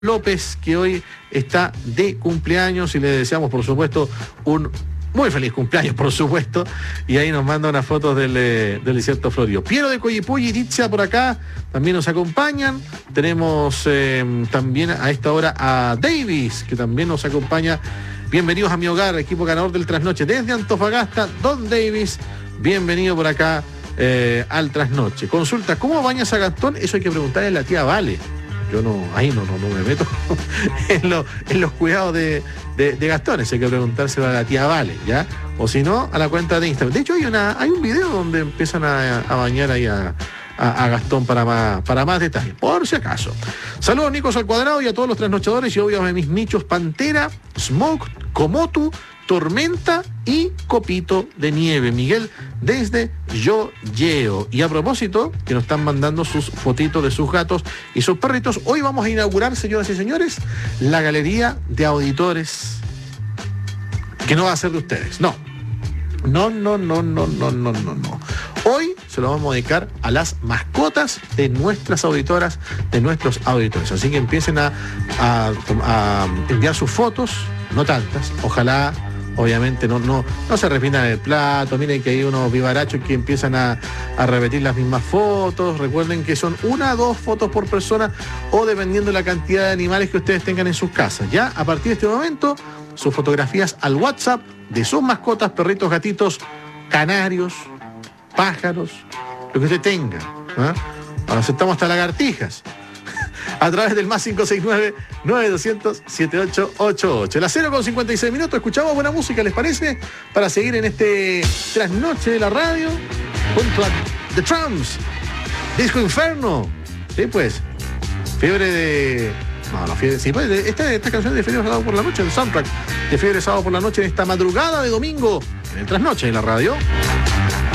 López, que hoy está de cumpleaños y le deseamos, por supuesto, un muy feliz cumpleaños, por supuesto. Y ahí nos manda unas fotos del desierto florido. Piero de Coyipulli y Ditzia por acá también nos acompañan. Tenemos también a esta hora a Davis, que también nos acompaña. Bienvenidos a mi hogar, equipo ganador del Trasnoche. Desde Antofagasta, Don Davis, bienvenido por acá al Trasnoche. Consulta, ¿cómo bañas a Gastón? Eso hay que preguntarle a la tía Vale. Yo no me meto en los cuidados de Gastón. Eso hay que preguntárselo a la tía Vale, ¿ya? O si no, a la cuenta de Instagram. De hecho, hay un video donde empiezan a bañar ahí a Gastón para más detalles, por si acaso. Saludos, Nicos al cuadrado, y a todos los trasnochadores y obvio a mis nichos Pantera, Smoke, Komotu, Tormenta y Copito de Nieve. Miguel desde Yoyeo. Y a propósito, que nos están mandando sus fotitos de sus gatos y sus perritos, hoy vamos a inaugurar, señoras y señores, la galería de auditores, que no va a ser de ustedes, no. Hoy se lo vamos a dedicar a las mascotas de nuestras auditoras, de nuestros auditores. Así que empiecen a enviar sus fotos, no tantas, ojalá. Obviamente no se arrepientan del plato. Miren que hay unos vivarachos que empiezan a repetir las mismas fotos. Recuerden que son 1 o 2 fotos por persona, o dependiendo de la cantidad de animales que ustedes tengan en sus casas. Ya a partir de este momento, sus fotografías al WhatsApp de sus mascotas, perritos, gatitos, canarios, pájaros, lo que usted tenga. Ahora aceptamos hasta lagartijas. A través del más 569-9200-7888. Las 0:56 minutos. Escuchamos buena música, ¿les parece? Para seguir en este trasnoche de la radio junto a The Trumps, Disco Inferno. Sí, pues. Fiebre de... No, fiebre... Sí, pues, esta canción de Fiebre Sábado por la Noche, el soundtrack de Fiebre Sábado por la Noche en esta madrugada de domingo, en el trasnoche de la radio.